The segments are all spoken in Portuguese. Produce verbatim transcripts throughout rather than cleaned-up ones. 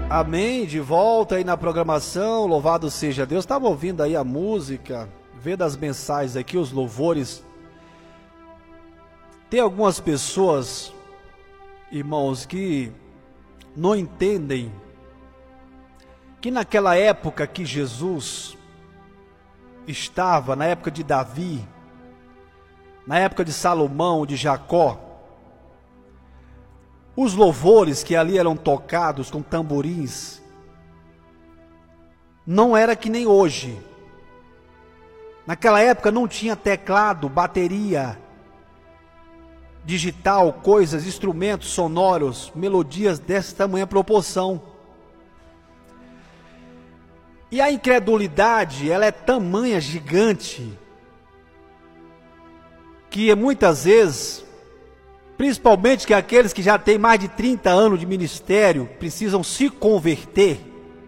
Amém, de volta aí na programação, louvado seja Deus. Estava ouvindo aí a música, vendo as mensagens aqui, os louvores. Tem algumas pessoas, irmãos, que não entendem que naquela época que Jesus estava, na época de Davi, na época de Salomão, de Jacó, os louvores que ali eram tocados com tamborins, não era que nem hoje. Naquela época não tinha teclado, bateria, digital, coisas, instrumentos sonoros, melodias dessa tamanha proporção. E a incredulidade, ela é tamanha, gigante, que muitas vezes, principalmente que aqueles que já têm mais de trinta anos de ministério, precisam se converter,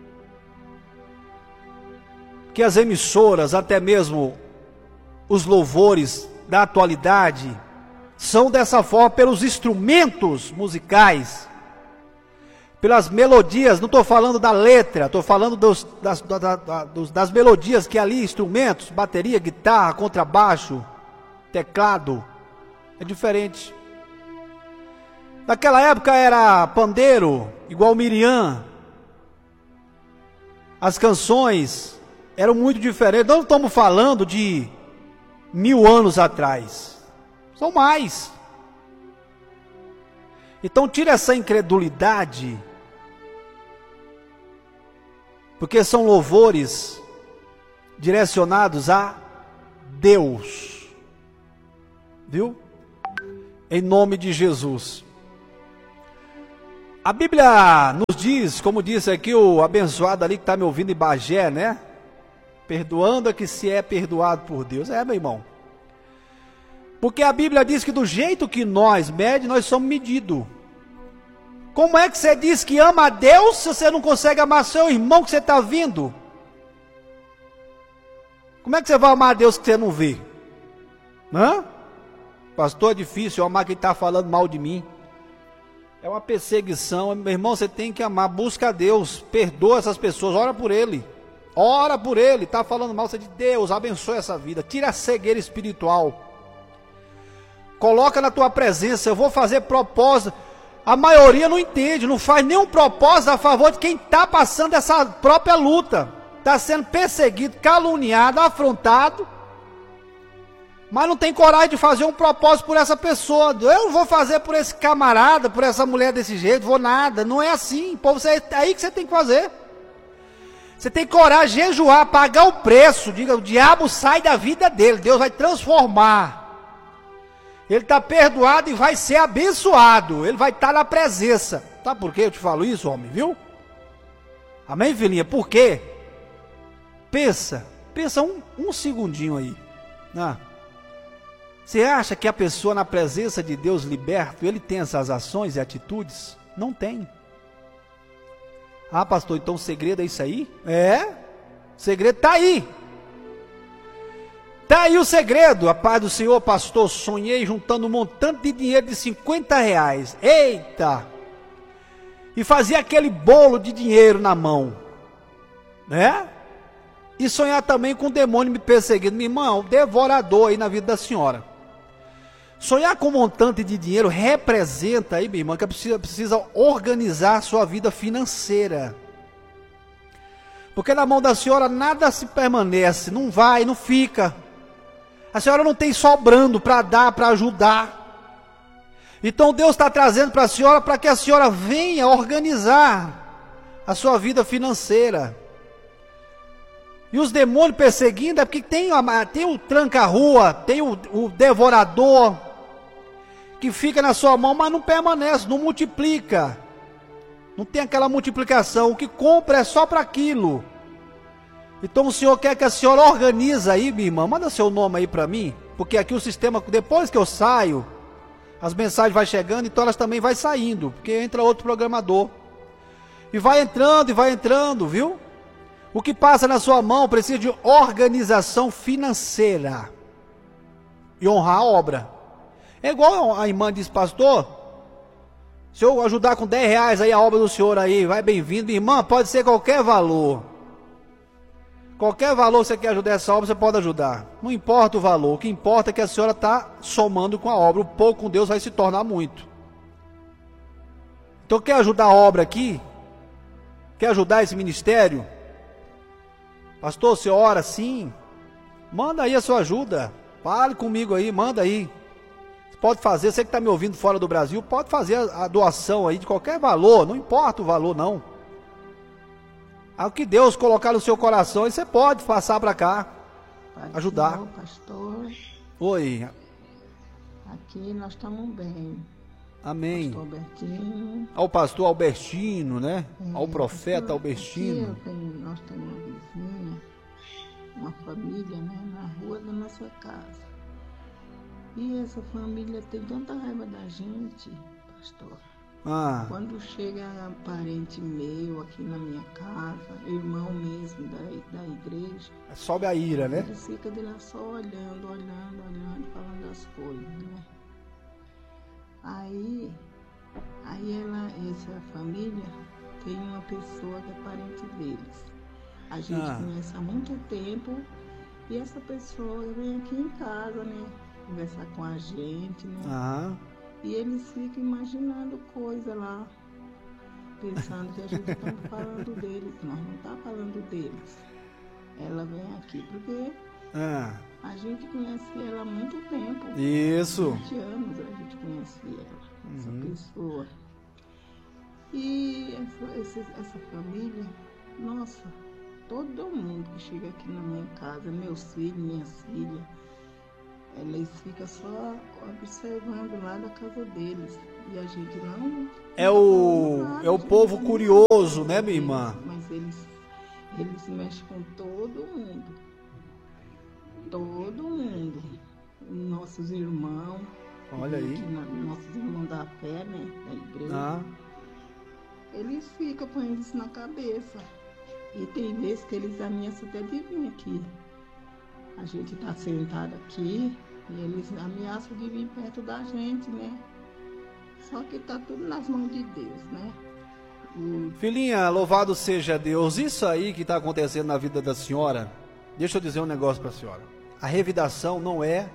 que as emissoras, até mesmo os louvores da atualidade, são dessa forma pelos instrumentos musicais, pelas melodias. Não estou falando da letra, estou falando dos, das, da, da, dos, das melodias que ali, instrumentos, bateria, guitarra, contrabaixo, teclado, é diferente. Naquela época era pandeiro, igual Miriam. As canções eram muito diferentes. Não estamos falando de mil anos atrás. São mais. Então tira essa incredulidade. Porque são louvores direcionados a Deus. Viu? Em nome de Jesus. A Bíblia nos diz, como disse aqui o abençoado ali que está me ouvindo em Bagé, né? Perdoando a que se é perdoado por Deus. É, meu irmão. Porque a Bíblia diz que do jeito que nós mede, nós somos medidos. Como é que você diz que ama a Deus se você não consegue amar seu irmão que você está vindo? Como é que você vai amar a Deus que você não vê? Hã? Pastor, é difícil eu amar quem está falando mal de mim. É uma perseguição. Meu irmão, você tem que amar, busca a Deus, perdoa essas pessoas, ora por ele, ora por ele, está falando mal, você diz, Deus, abençoe essa vida, tira a cegueira espiritual, coloca na tua presença, eu vou fazer propósito. A maioria não entende, não faz nenhum propósito a favor de quem está passando essa própria luta, está sendo perseguido, caluniado, afrontado, mas não tem coragem de fazer um propósito por essa pessoa. Eu não vou fazer por esse camarada, por essa mulher desse jeito, vou nada. Não é assim. Pô, você, é aí que você tem que fazer. Você tem coragem de jejuar, pagar o preço. Diga, o diabo sai da vida dele. Deus vai transformar. Ele está perdoado e vai ser abençoado. Ele vai estar na presença. Sabe por que eu te falo isso, homem? Viu? Amém, filhinha? Por quê? Pensa. Pensa um, um segundinho aí. Ah. Você acha que a pessoa na presença de Deus liberto, ele tem essas ações e atitudes? Não tem. Ah, pastor, então o segredo é isso aí? É, o segredo está aí. Está aí o segredo. A paz do Senhor, pastor, sonhei juntando um montante de dinheiro de cinquenta reais. Eita! E fazia aquele bolo de dinheiro na mão. Né? E sonhar também com o demônio me perseguindo. Minha irmã, um devorador aí na vida da senhora. Sonhar com um montante de dinheiro representa aí, minha irmã, que precisa, precisa organizar a sua vida financeira. Porque na mão da senhora nada se permanece, não vai, não fica. A senhora não tem sobrando para dar, para ajudar. Então Deus está trazendo para a senhora, para que a senhora venha organizar a sua vida financeira. E os demônios perseguindo é porque tem, tem o tranca-rua, tem o, o devorador, que fica na sua mão, mas não permanece, não multiplica. Não tem aquela multiplicação. O que compra é só para aquilo. Então o Senhor quer que a senhora organize aí, minha irmã. Manda seu nome aí para mim. Porque aqui o sistema, depois que eu saio, as mensagens vão chegando, então elas também vão saindo. Porque entra outro programador. E vai entrando, e vai entrando, viu? O que passa na sua mão precisa de organização financeira. E honrar a obra. É igual a irmã diz, pastor, Se eu ajudar com dez reais aí a obra do senhor aí, vai bem-vindo. Irmã, pode ser qualquer valor. Qualquer valor que você quer ajudar essa obra, você pode ajudar. Não importa o valor, o que importa é que a senhora está somando com a obra. O pouco com Deus vai se tornar muito. Então quer ajudar a obra aqui? Quer ajudar esse ministério? Pastor, você ora sim? Manda aí a sua ajuda. Fale comigo aí, manda aí. Você pode fazer, você que está me ouvindo fora do Brasil, pode fazer a, a doação aí de qualquer valor, não importa o valor não. O que Deus colocar no seu coração, você pode passar para cá, Pai ajudar. Senhor, pastor. Oi. Aqui nós estamos bem. Amém. Pastor Albertino. Ao pastor Albertino, né? É, Ao profeta pastor, Albertino. Aqui tenho, nós temos uma vizinha, uma família, né? Na rua da nossa casa. E essa família tem tanta raiva da gente, pastor. Ah. Quando chega parente meu aqui na minha casa, irmão mesmo da, da igreja, Sobe a ira, né? ele fica de lá só olhando, olhando, olhando, falando as coisas, né? Aí, aí ela, essa família tem uma pessoa que é parente deles. A gente Ah. conhece há muito tempo e essa pessoa vem aqui em casa, né? Conversar com a gente, né? Ah. E eles ficam imaginando coisa lá, pensando que a gente está falando deles. Nós não está falando deles. Ela vem aqui porque Ah. a gente conhece ela há muito tempo. Isso. vinte anos a gente conhece ela, essa Uhum. pessoa. E essa, essa, essa família, nossa, todo mundo que chega aqui na minha casa, meus filhos, minhas filhas, eles ficam só observando lá da casa deles. E a gente não... É não o, fala nada, é o a gente povo não curioso, fala né, minha deles, irmã? Mas eles, eles mexem com todo mundo. Todo mundo. Nossos irmãos. Olha aí. Que na- nossos irmãos da fé, né? Da igreja. Ah. Eles ficam com eles na cabeça. E tem vezes que eles ameaçam até de vir aqui. A gente tá sentado aqui e eles ameaçam de vir perto da gente, né? Só que tá tudo nas mãos de Deus, né? E Filhinha, louvado seja Deus. Isso aí que está acontecendo na vida da senhora, deixa eu dizer um negócio para a senhora. A revidação não é,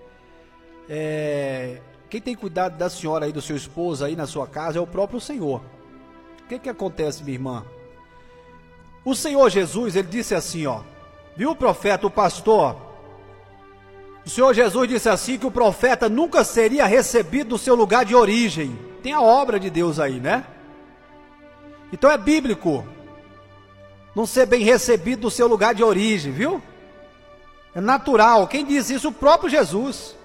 é... Quem tem cuidado da senhora aí, do seu esposo aí na sua casa, é o próprio Senhor. O que que acontece, minha irmã? O Senhor Jesus, ele disse assim, ó. Viu o profeta, o pastor? O Senhor Jesus disse assim que o profeta nunca seria recebido do seu lugar de origem. Tem a obra de Deus aí, né? Então é bíblico não ser bem recebido do seu lugar de origem, viu? É natural. Quem diz isso? O próprio Jesus.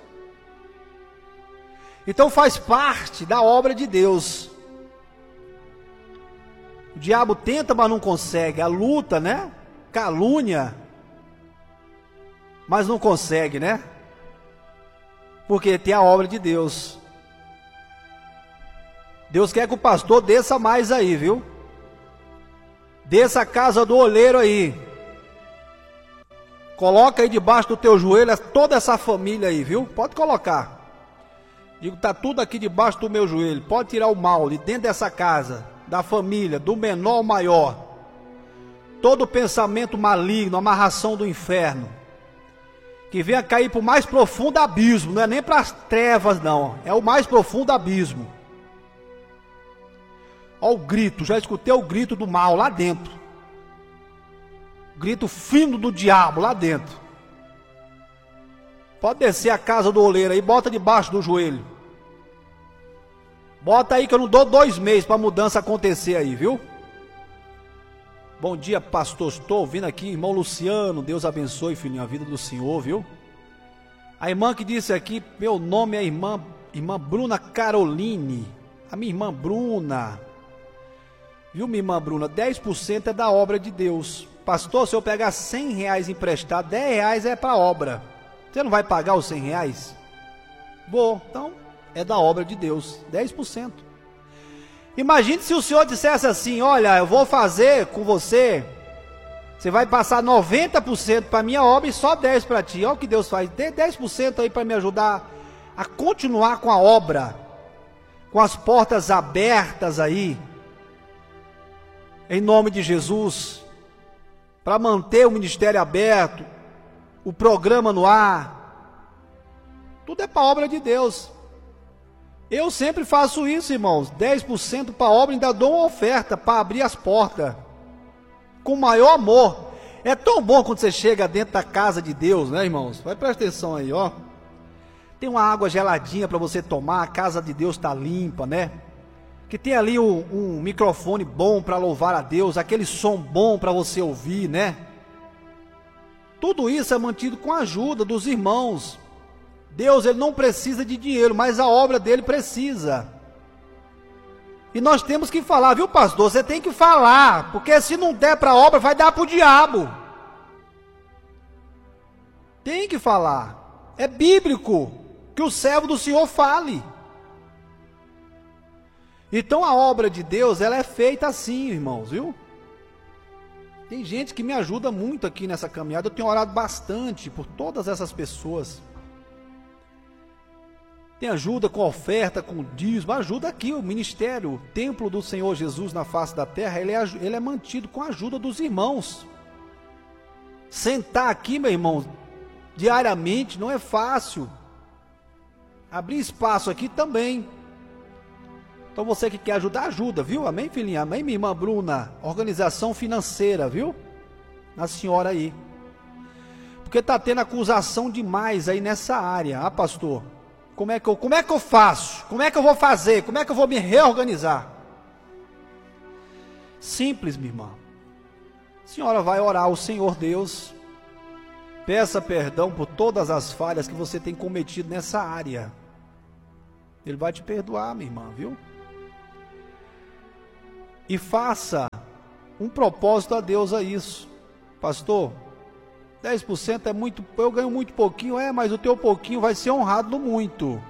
Então faz parte da obra de Deus. O diabo tenta, mas não consegue. A luta, né? Calúnia, mas não consegue, né? Porque tem a obra de Deus. Deus quer que o pastor desça mais aí, viu? Desça a casa do olheiro aí. Coloca aí debaixo do teu joelho toda essa família aí, viu? Pode colocar. Digo, tá tudo aqui debaixo do meu joelho. Pode tirar o mal de dentro dessa casa, da família, do menor ao maior. Todo pensamento maligno, amarração do inferno, que venha cair para o mais profundo abismo. Não é nem para as trevas, não. É o mais profundo abismo. Olha o grito, já escutei o grito do mal lá dentro. Grito fino do diabo lá dentro. Pode descer a casa do oleiro aí, bota debaixo do joelho. Bota aí que eu não dou dois meses para a mudança acontecer aí, viu? Bom dia, pastor, estou ouvindo aqui, irmão Luciano, Deus abençoe, filhinho, a vida do senhor, viu? A irmã que disse aqui, meu nome é irmã, irmã Bruna Caroline, a minha irmã Bruna, viu, minha irmã Bruna, dez por cento é da obra de Deus. Pastor, se eu pegar cem reais emprestado, dez reais é para a obra, você não vai pagar os cem reais? Vou, então é da obra de Deus, dez por cento. Imagine se o senhor dissesse assim, olha, eu vou fazer com você, você vai passar noventa por cento para a minha obra e só dez por cento para ti. Olha o que Deus faz, dê dez por cento aí para me ajudar a continuar com a obra, com as portas abertas aí, em nome de Jesus, para manter o ministério aberto, o programa no ar, tudo é para a obra de Deus. Eu sempre faço isso, irmãos, dez por cento para a obra, ainda dou uma oferta para abrir as portas, com o maior amor. É tão bom quando você chega dentro da casa de Deus, né, irmãos? Vai prestar atenção aí, ó. Tem uma água geladinha para você tomar, a casa de Deus está limpa, né? Que tem ali um, um microfone bom para louvar a Deus, aquele som bom para você ouvir, né? Tudo isso é mantido com a ajuda dos irmãos. Deus, ele não precisa de dinheiro, mas a obra dele precisa. E nós temos que falar, viu, pastor? Você tem que falar, porque se não der para a obra, vai dar para o diabo. Tem que falar. É bíblico que o servo do Senhor fale. Então a obra de Deus, ela é feita assim, irmãos, viu? Tem gente que me ajuda muito aqui nessa caminhada. Eu tenho orado bastante por todas essas pessoas. Tem ajuda com oferta, com dízimo, ajuda aqui o ministério, o templo do Senhor Jesus na face da terra, ele é, ele é mantido com a ajuda dos irmãos. Sentar aqui, meu irmão, diariamente não é fácil. Abrir espaço aqui também. Então você que quer ajudar, ajuda, viu? Amém, filhinha? Amém, minha irmã Bruna? Organização financeira, viu? A senhora aí. Porque está tendo acusação demais aí nessa área. Ah, pastor, como é que eu, como é que eu faço? Como é que eu vou fazer? Como é que eu vou me reorganizar? Simples, minha irmã. A senhora vai orar ao Senhor Deus. Peça perdão por todas as falhas que você tem cometido nessa área. Ele vai te perdoar, minha irmã, viu? E faça um propósito a Deus a isso. Pastor, dez por cento é muito, eu ganho muito pouquinho, é, mas o teu pouquinho vai ser honrado no muito.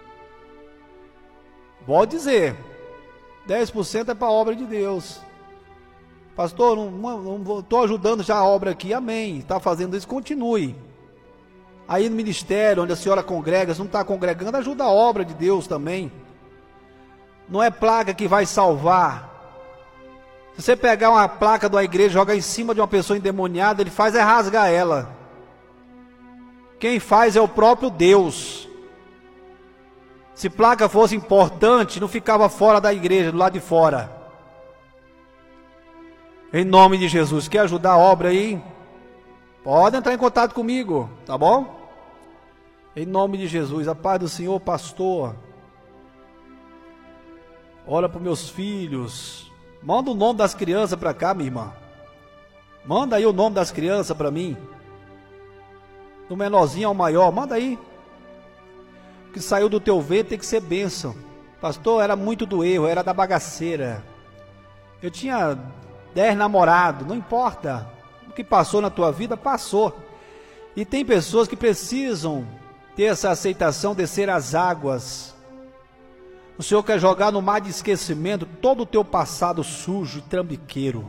Pode dizer, dez por cento é para a obra de Deus. Pastor, não estou ajudando já a obra aqui, amém, está fazendo isso, continue. Aí no ministério, onde a senhora congrega, se não está congregando, ajuda a obra de Deus também. Não é placa que vai salvar. Se você pegar uma placa da igreja e jogar em cima de uma pessoa endemoniada, ele faz é rasgar ela. Quem faz é o próprio Deus. Se placa fosse importante, não ficava fora da igreja, do lado de fora. Em nome de Jesus, quer ajudar a obra aí? Pode entrar em contato comigo, tá bom? Em nome de Jesus, a paz do Senhor, pastor. Ora para meus filhos. Manda o nome das crianças para cá, minha irmã. Manda aí o nome das crianças para mim. Do menorzinho ao maior, manda aí. O que saiu do teu ventre tem que ser bênção. Pastor, era muito do erro, era da bagaceira. Eu tinha dez namorados, não importa. O que passou na tua vida, passou. E tem pessoas que precisam ter essa aceitação, descer as águas. O Senhor quer jogar no mar de esquecimento todo o teu passado sujo e trambiqueiro.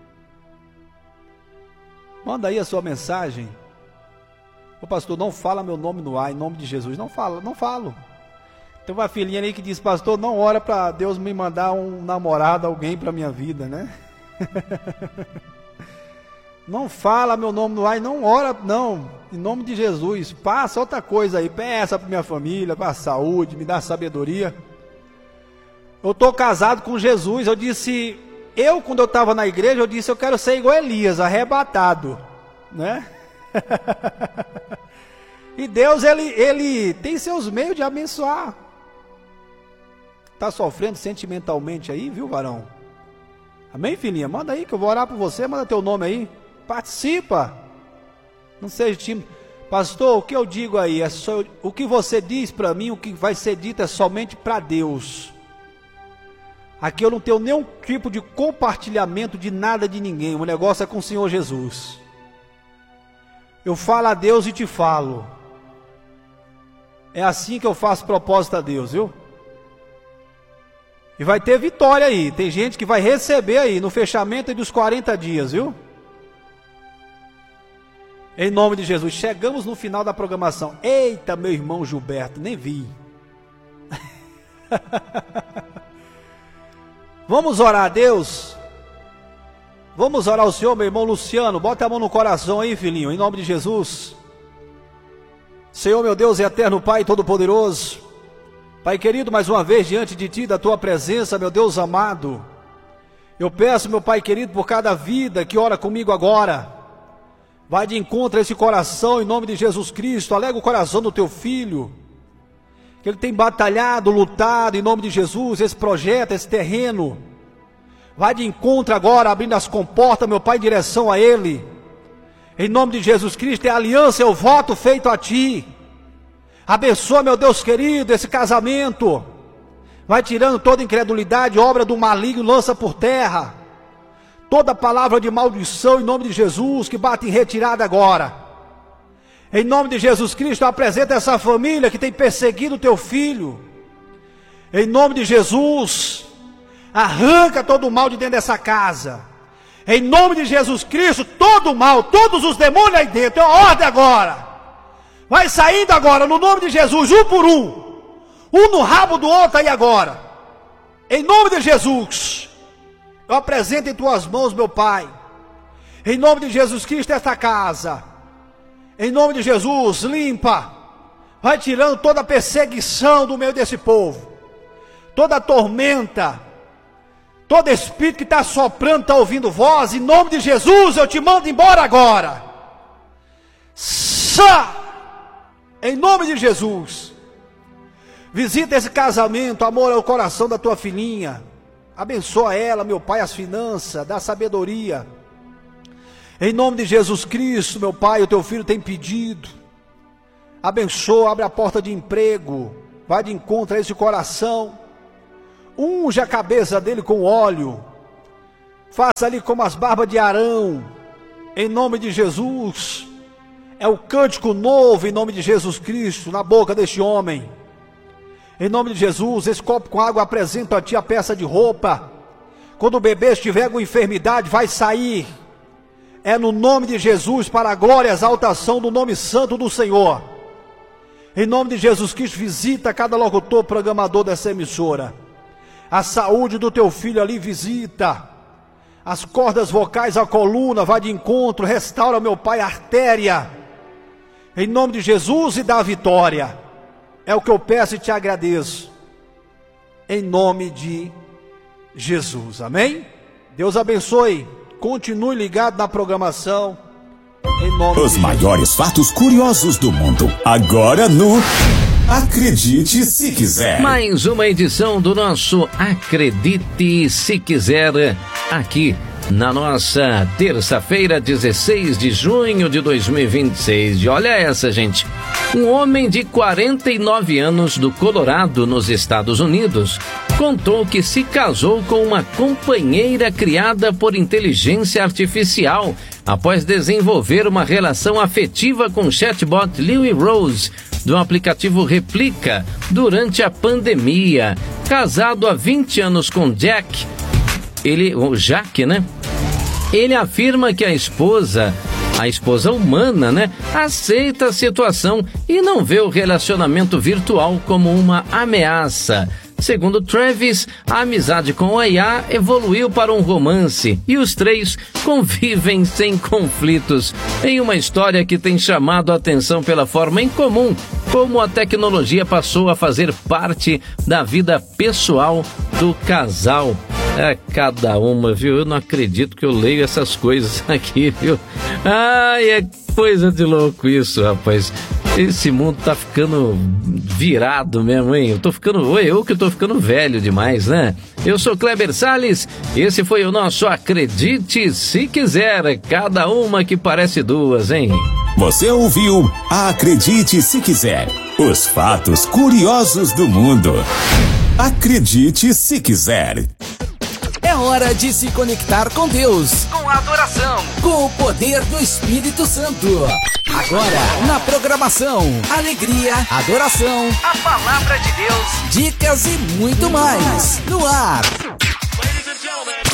Manda aí a sua mensagem. Ô pastor, não fala meu nome no ar, em nome de Jesus. Não fala, não falo. Tem uma filhinha ali que diz, pastor, não ora para Deus me mandar um namorado, alguém para minha vida, né? Não fala meu nome no ar e não ora, não, em nome de Jesus. Passa outra coisa aí, peça para minha família, para a saúde, me dá sabedoria. Eu estou casado com Jesus, eu disse, eu quando eu estava na igreja, eu disse, eu quero ser igual a Elias, arrebatado, né? E Deus, ele, ele tem seus meios de abençoar. Está sofrendo sentimentalmente aí, viu, varão? Amém, filhinha? Manda aí que eu vou orar por você, manda teu nome aí, participa, não seja tímido. Pastor, o que eu digo aí, é só, o que você diz para mim, o que vai ser dito é somente para Deus. Aqui eu não tenho nenhum tipo de compartilhamento de nada de ninguém. O negócio é com o Senhor Jesus. Eu falo a Deus e te falo. É assim que eu faço propósito a Deus, viu? E vai ter vitória aí. Tem gente que vai receber aí no fechamento dos quarenta dias, viu? Em nome de Jesus. Chegamos no final da programação. Eita, meu irmão Gilberto, nem vi. Vamos orar a Deus? Vamos orar ao Senhor, meu irmão Luciano. Bota a mão no coração aí, filhinho, em nome de Jesus. Senhor, meu Deus, eterno Pai Todo-Poderoso, Pai querido, mais uma vez diante de Ti, da Tua presença, meu Deus amado, eu peço, meu Pai querido, por cada vida que ora comigo agora, vai de encontro a esse coração, em nome de Jesus Cristo, alega o coração do Teu Filho, que ele tem batalhado, lutado, em nome de Jesus, esse projeto, esse terreno, vai de encontro agora, abrindo as comportas, meu Pai, em direção a ele, em nome de Jesus Cristo, é a aliança, é o voto feito a Ti. Abençoa, meu Deus querido, esse casamento. Vai tirando toda incredulidade, obra do maligno, lança por terra. Toda palavra de maldição, em nome de Jesus, que bate em retirada agora. Em nome de Jesus Cristo, apresenta essa família que tem perseguido o Teu filho. Em nome de Jesus, arranca todo o mal de dentro dessa casa. Em nome de Jesus Cristo, todo o mal, todos os demônios aí dentro, é ordem agora. Vai saindo agora, no nome de Jesus, um por um. Um no rabo do outro aí agora. Em nome de Jesus, eu apresento em Tuas mãos, meu Pai. Em nome de Jesus Cristo, esta casa. Em nome de Jesus, limpa. Vai tirando toda a perseguição do meio desse povo. Toda a tormenta. Todo espírito que está soprando, está ouvindo voz, em nome de Jesus, eu te mando embora agora. Sá! Em nome de Jesus. Visita esse casamento, amor ao coração da tua filhinha. Abençoa ela, meu Pai, as finanças, dá sabedoria. Em nome de Jesus Cristo, meu Pai, o teu filho tem pedido. Abençoa, abre a porta de emprego. Vai de encontro a esse coração. Unja a cabeça dele com óleo, faça ali como as barbas de Arão, em nome de Jesus. É o cântico novo, em nome de Jesus Cristo, na boca deste homem. Em nome de Jesus, esse copo com água apresenta a Ti a peça de roupa. Quando o bebê estiver com enfermidade, vai sair. É no nome de Jesus, para a glória e exaltação do nome santo do Senhor. Em nome de Jesus Cristo, visita cada locutor, programador dessa emissora. A saúde do teu filho ali, visita. As cordas vocais, a coluna, vai de encontro, restaura, meu Pai, a artéria. Em nome de Jesus, e dá a vitória. É o que eu peço e te agradeço. Em nome de Jesus, amém? Deus abençoe. Continue ligado na programação. Em nome Os de maiores Jesus. fatos curiosos do mundo. Agora no Acredite Se Quiser. Mais uma edição do nosso Acredite Se Quiser, aqui na nossa terça-feira, dezesseis de junho de dois mil e vinte e seis. E olha essa, gente. Um homem de quarenta e nove anos do Colorado, nos Estados Unidos, contou que se casou com uma companheira criada por inteligência artificial após desenvolver uma relação afetiva com o chatbot Louie Rose, do aplicativo Replica, durante a pandemia. Casado há vinte anos com Jack, ele, o Jack, né? Ele afirma que a esposa, a esposa humana, né, aceita a situação e não vê o relacionamento virtual como uma ameaça. Segundo Travis, a amizade com a I A evoluiu para um romance e os três convivem sem conflitos, em uma história que tem chamado a atenção pela forma incomum como a tecnologia passou a fazer parte da vida pessoal do casal. É cada uma, viu? Eu não acredito que eu leio essas coisas aqui, viu? Ai, é coisa de louco isso, rapaz. Esse mundo tá ficando virado mesmo, hein? Eu tô ficando... Oi, eu que tô ficando velho demais, né? Eu sou Kleber Salles, esse foi o nosso Acredite Se Quiser, cada uma que parece duas, hein? Você ouviu Acredite Se Quiser, os fatos curiosos do mundo. Acredite Se Quiser. É hora de se conectar com Deus, com a adoração, com o poder do Espírito Santo. Agora, na programação, alegria, adoração, a palavra de Deus, dicas e muito mais. No ar,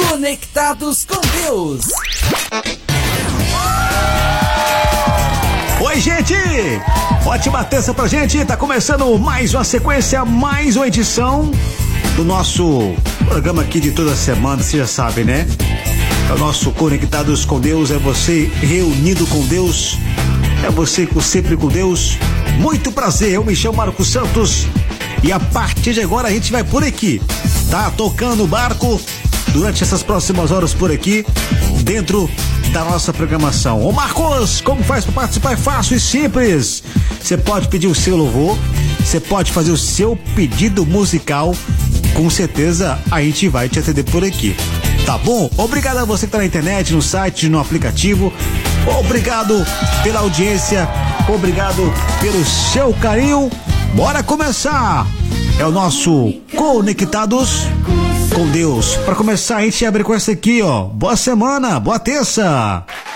Conectados com Deus. Oi, gente! Ótima terça pra gente, tá começando mais uma sequência, mais uma edição do nosso programa aqui de toda semana, você já sabe, né? É o nosso Conectados com Deus, é você reunido com Deus, é você sempre com Deus. Muito prazer, eu me chamo Marcos Santos e a partir de agora a gente vai por aqui, tá? Tocando o barco durante essas próximas horas por aqui, dentro da nossa programação. Ô Marcos, como faz para participar? É fácil e simples. Você pode pedir o seu louvor, você pode fazer o seu pedido musical, com certeza a gente vai te atender por aqui. Tá bom? Obrigado a você que tá na internet, no site, no aplicativo. Obrigado pela audiência, obrigado pelo seu carinho. Bora começar! É o nosso Conectados com Deus. Para começar, a gente abre com essa aqui, ó. Boa semana, boa terça.